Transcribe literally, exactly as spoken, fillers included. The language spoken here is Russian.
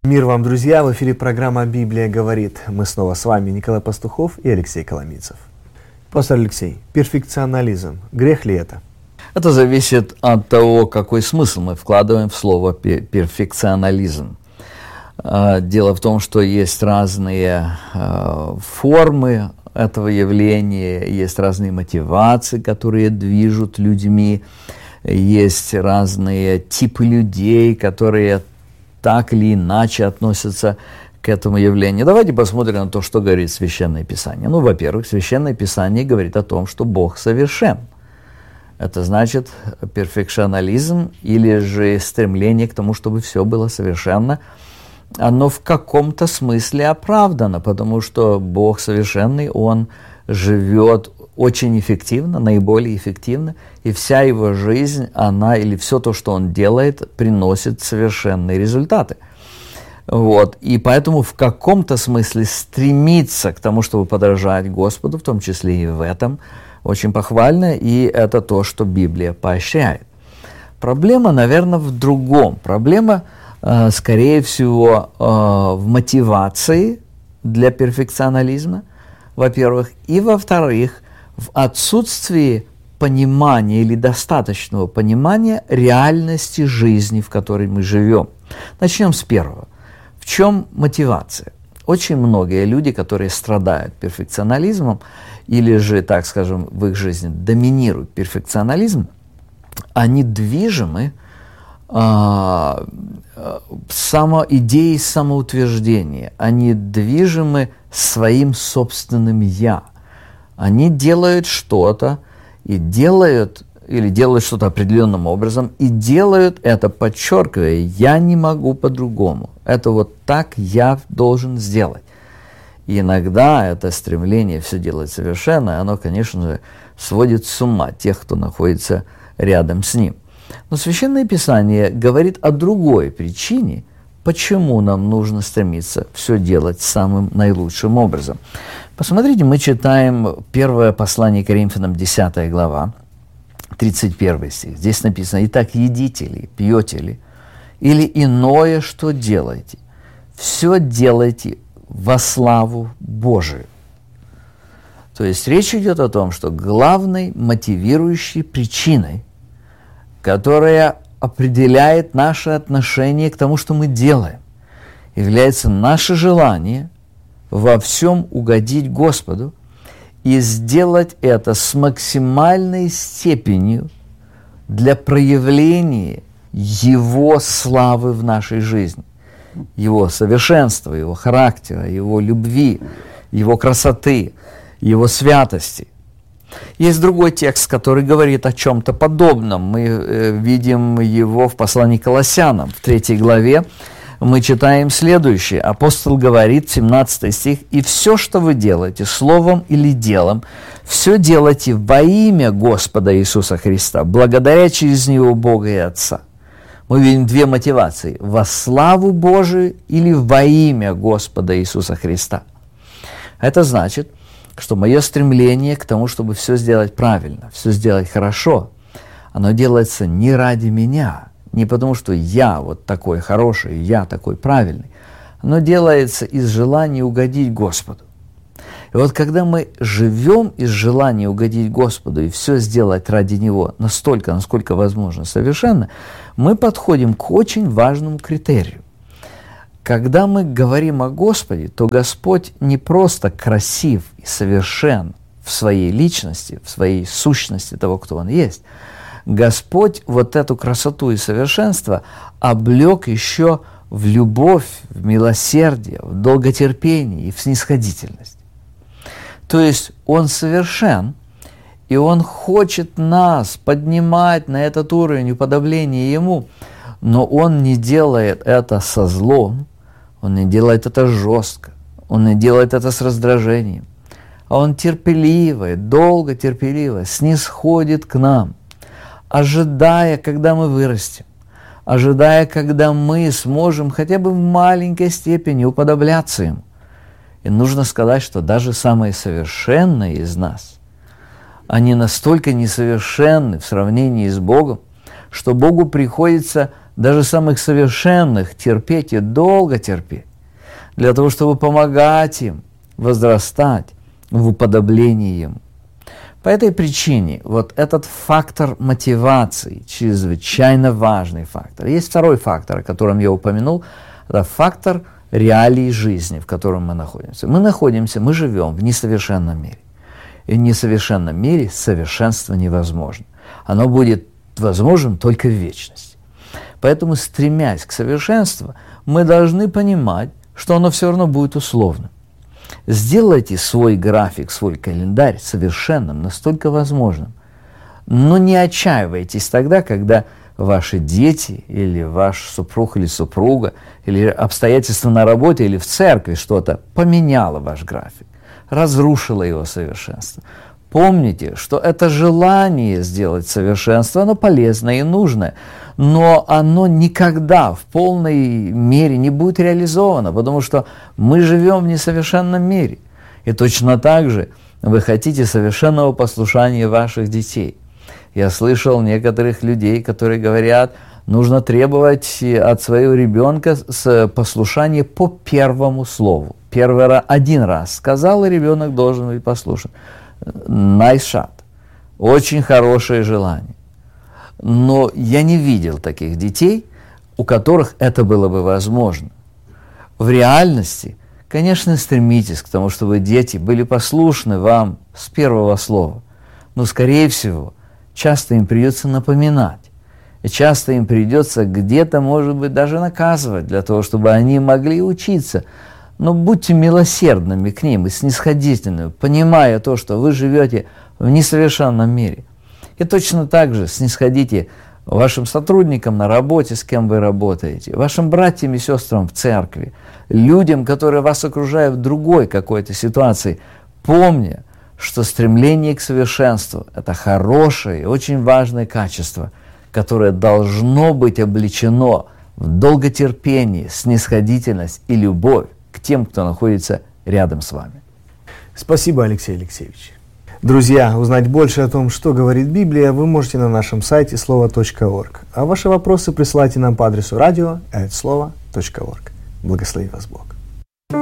Мир вам, друзья! В эфире программа «Библия говорит». Мы снова с вами, Николай Пастухов и Алексей Коломийцев. Пастор Алексей, перфекционализм, грех ли это? Это зависит от того, какой смысл мы вкладываем в слово перфекционализм. Дело в том, что есть разные формы этого явления, есть разные мотивации, которые движут людьми, есть разные типы людей, которые так или иначе относятся к этому явлению. Давайте посмотрим на то, что говорит Священное Писание. Ну, во-первых, Священное Писание говорит о том, что Бог совершен. Это значит перфекционализм или же стремление к тому, чтобы все было совершенно, оно в каком-то смысле оправдано, потому что Бог совершенный, Он живет очень эффективно, наиболее эффективно, и вся его жизнь, она или все то, что он делает, приносит совершенные результаты. Вот. И поэтому в каком-то смысле стремиться к тому, чтобы подражать Господу, в том числе и в этом, очень похвально, и это то, что Библия поощряет. Проблема, наверное, в другом. Проблема, э, скорее всего, э, в мотивации для перфекционализма, во-первых, и, во-вторых, в отсутствии понимания или достаточного понимания реальности жизни, в которой мы живем. Начнем с первого. В чем мотивация? Очень многие люди, которые страдают перфекционализмом, или же, так скажем, в их жизни доминирует перфекционализм, они движимы э, само, идеей самоутверждения, они движимы своим собственным «я». Они делают что-то, и делают, или делают что-то определенным образом, и делают это, подчеркивая, я не могу по-другому. Это вот так я должен сделать. И иногда это стремление все делать совершенно, оно, конечно же, сводит с ума тех, кто находится рядом с ним. Но Священное Писание говорит о другой причине, почему нам нужно стремиться все делать самым наилучшим образом. Посмотрите, мы читаем первое послание Коринфянам, десятая глава, тридцать первый стих. Здесь написано: «Итак, едите ли, пьете ли, или иное, что делаете, все делайте во славу Божию». То есть речь идет о том, что главной мотивирующей причиной, которая определяет наше отношение к тому, что мы делаем, является наше желание во всем угодить Господу и сделать это с максимальной степенью для проявления Его славы в нашей жизни, Его совершенства, Его характера, Его любви, Его красоты, Его святости. Есть другой текст, который говорит о чем-то подобном. Мы э, видим его в послании к Колоссянам, в третьей главе. Мы читаем следующее. Апостол говорит, семнадцатый стих: «И все, что вы делаете, словом или делом, все делайте во имя Господа Иисуса Христа, благодаря через Него Бога и Отца». Мы видим две мотивации: во славу Божию или во имя Господа Иисуса Христа. Это значит, что мое стремление к тому, чтобы все сделать правильно, все сделать хорошо, оно делается не ради меня, не потому, что я вот такой хороший, я такой правильный. Оно делается из желания угодить Господу. И вот когда мы живем из желания угодить Господу и все сделать ради Него настолько, насколько возможно, совершенно, мы подходим к очень важному критерию. Когда мы говорим о Господе, то Господь не просто красив и совершен в своей личности, в своей сущности того, кто Он есть. Господь вот эту красоту и совершенство облег еще в любовь, в милосердие, в долготерпение и в снисходительность. То есть Он совершен, и Он хочет нас поднимать на этот уровень уподобления Ему, но Он не делает это со злом, Он не делает это жестко, Он не делает это с раздражением, а Он терпеливо, долго терпеливо снисходит к нам, ожидая, когда мы вырастем, ожидая, когда мы сможем хотя бы в маленькой степени уподобляться Ему. И нужно сказать, что даже самые совершенные из нас, они настолько несовершенны в сравнении с Богом, что Богу приходится даже самых совершенных, терпеть и долго терпеть, для того, чтобы помогать им возрастать в уподоблении Ему. По этой причине вот этот фактор мотивации чрезвычайно важный фактор. Есть второй фактор, о котором я упомянул, это фактор реалий жизни, в котором мы находимся. Мы находимся, мы живем в несовершенном мире. И в несовершенном мире совершенство невозможно. Оно будет возможным только в вечности. Поэтому, стремясь к совершенству, мы должны понимать, что оно все равно будет условным. Сделайте свой график, свой календарь совершенным, настолько возможным. Но не отчаивайтесь тогда, когда ваши дети или ваш супруг или супруга, или обстоятельства на работе или в церкви что-то поменяло ваш график, разрушило его совершенство. Помните, что это желание сделать совершенство, оно полезное и нужное, но оно никогда в полной мере не будет реализовано, потому что мы живем в несовершенном мире. И точно так же вы хотите совершенного послушания ваших детей. Я слышал некоторых людей, которые говорят, нужно требовать от своего ребенка послушания по первому слову. Первый раз, один раз сказал, и ребенок должен быть послушен. Nice shot. Очень хорошее желание. Но я не видел таких детей, у которых это было бы возможно. В реальности, конечно, стремитесь к тому, чтобы дети были послушны вам с первого слова. Но, скорее всего, часто им придется напоминать. И часто им придется где-то, может быть, даже наказывать, для того, чтобы они могли учиться. Но будьте милосердными к ним и снисходительными, понимая то, что вы живете в несовершенном мире. И точно так же снисходите вашим сотрудникам на работе, с кем вы работаете, вашим братьям и сестрам в церкви, людям, которые вас окружают в другой какой-то ситуации, помня, что стремление к совершенству – это хорошее и очень важное качество, которое должно быть облечено в долготерпение, снисходительность и любовь к тем, кто находится рядом с вами. Спасибо, Алексей Алексеевич. Друзья, узнать больше о том, что говорит Библия, вы можете на нашем сайте слово точка орг. А ваши вопросы присылайте нам по адресу радио at слово точка орг. Благослови вас Бог.